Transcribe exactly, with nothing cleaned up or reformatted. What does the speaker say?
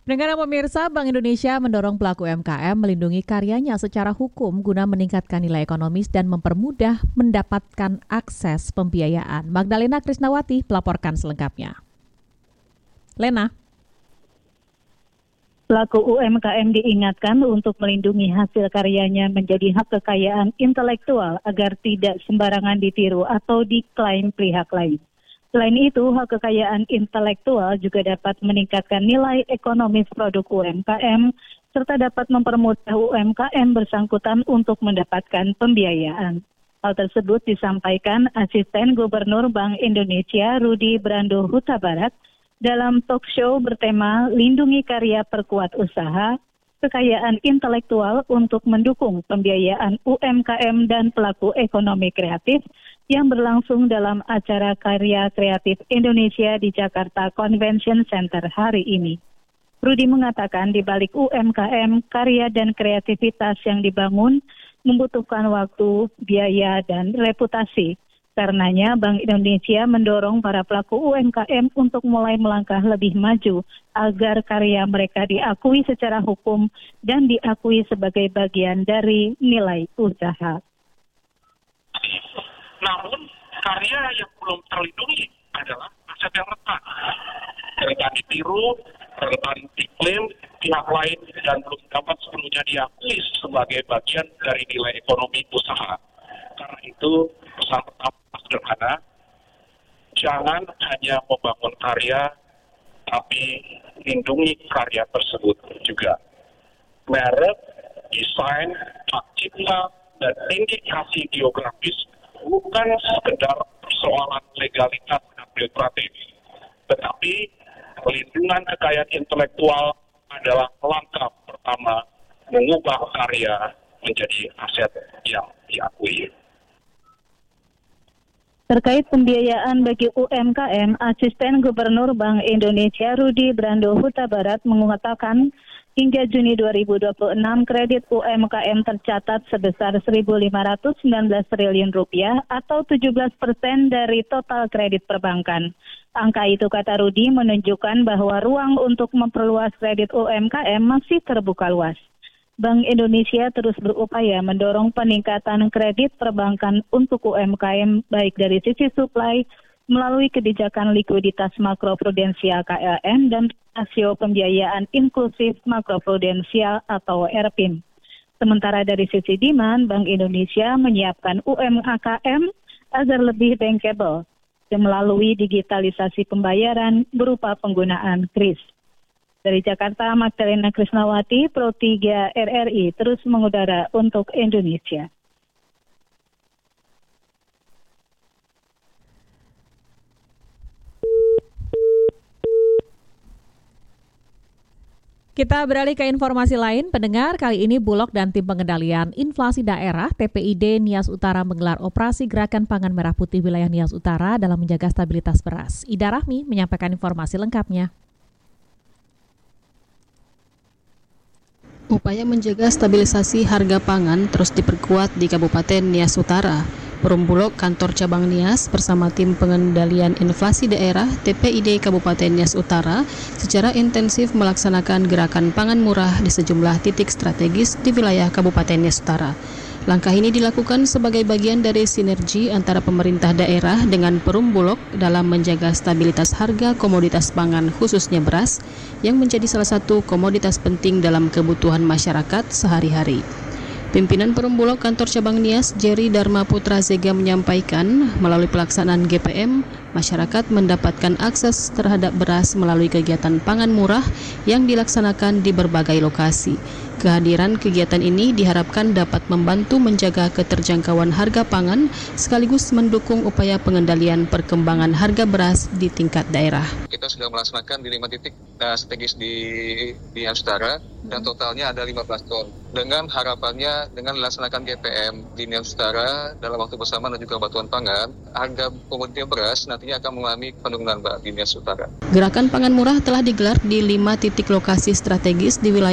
Pendengar dan pemirsa, Bank Indonesia mendorong pelaku U M K M melindungi karyanya secara hukum guna meningkatkan nilai ekonomis dan mempermudah mendapatkan akses pembiayaan. Magdalena Krisnawati melaporkan selengkapnya. Lena. Pelaku U M K M diingatkan untuk melindungi hasil karyanya menjadi hak kekayaan intelektual agar tidak sembarangan ditiru atau diklaim pihak lain. Selain itu, hak kekayaan intelektual juga dapat meningkatkan nilai ekonomis produk U M K M serta dapat mempermudah U M K M bersangkutan untuk mendapatkan pembiayaan. Hal tersebut disampaikan Asisten Gubernur Bank Indonesia Rudi Brando Huta Barat dalam talk show bertema Lindungi Karya Perkuat Usaha, Kekayaan Intelektual untuk mendukung pembiayaan U M K M dan pelaku ekonomi kreatif yang berlangsung dalam acara Karya Kreatif Indonesia di Jakarta Convention Center hari ini. Rudi mengatakan di balik U M K M, karya dan kreativitas yang dibangun membutuhkan waktu, biaya, dan reputasi. Karenanya Bank Indonesia mendorong para pelaku U M K M untuk mulai melangkah lebih maju agar karya mereka diakui secara hukum dan diakui sebagai bagian dari nilai usaha. Namun, karya yang belum terlindungi adalah aset yang rentan. Rentan ditiru, rentan diklaim pihak lain, dan belum dapat sepenuhnya diakui sebagai bagian dari nilai ekonomi usaha. Karena itu, pesan pertama sederhana, jangan hanya membangun karya, tapi lindungi karya tersebut juga. Merek, desain, hak cipta, dan indikasi geografis bukan sekedar persoalan legalitas administratif, tetapi pelindungan kekayaan intelektual adalah langkah pertama mengubah karya menjadi aset yang diakui. Terkait pembiayaan bagi U M K M, Asisten Gubernur Bank Indonesia Rudi Brando Huta Barat mengatakan hingga Juni dua ribu dua puluh enam kredit U M K M tercatat sebesar seribu lima ratus sembilan belas triliun rupiah atau tujuh belas persen dari total kredit perbankan. Angka itu, kata Rudi, menunjukkan bahwa ruang untuk memperluas kredit U M K M masih terbuka luas. Bank Indonesia terus berupaya mendorong peningkatan kredit perbankan untuk U M K M baik dari sisi supply melalui kebijakan likuiditas makroprudensial K L M dan rasio pembiayaan inklusif makroprudensial atau R P I M. Sementara dari sisi demand, Bank Indonesia menyiapkan U M K M agar lebih bankable melalui digitalisasi pembayaran berupa penggunaan kris. Dari Jakarta, Magdalena Krisnawati, Pro tiga R R I terus mengudara untuk Indonesia. Kita beralih ke informasi lain, pendengar. Kali ini Bulog dan Tim Pengendalian Inflasi Daerah T P I D Nias Utara menggelar operasi Gerakan Pangan Merah Putih wilayah Nias Utara dalam menjaga stabilitas beras. Ida Rahmi menyampaikan informasi lengkapnya. Upaya menjaga stabilisasi harga pangan terus diperkuat di Kabupaten Nias Utara. Perum Bulog Kantor Cabang Nias bersama Tim Pengendalian Inflasi Daerah T P I D Kabupaten Nias Utara secara intensif melaksanakan gerakan pangan murah di sejumlah titik strategis di wilayah Kabupaten Nias Utara. Langkah ini dilakukan sebagai bagian dari sinergi antara pemerintah daerah dengan Perum Bulog dalam menjaga stabilitas harga komoditas pangan khususnya beras yang menjadi salah satu komoditas penting dalam kebutuhan masyarakat sehari-hari. Pimpinan Perum Bulog Kantor Cabang Nias, Jerry Dharma Putra Zega menyampaikan, melalui pelaksanaan G P M, masyarakat mendapatkan akses terhadap beras melalui kegiatan pangan murah yang dilaksanakan di berbagai lokasi. Kehadiran kegiatan ini diharapkan dapat membantu menjaga keterjangkauan harga pangan sekaligus mendukung upaya pengendalian perkembangan harga beras di tingkat daerah. Kita sudah melaksanakan di lima titik uh, strategis di di Nias Utara dan totalnya ada lima belas ton. Dengan harapannya dengan melaksanakan G P M di Nias Utara dalam waktu bersamaan dan juga bantuan pangan, harga komoditas beras nantinya akan mengalami penurunan di Nias Utara. Gerakan pangan murah telah digelar di lima titik lokasi strategis di wilayah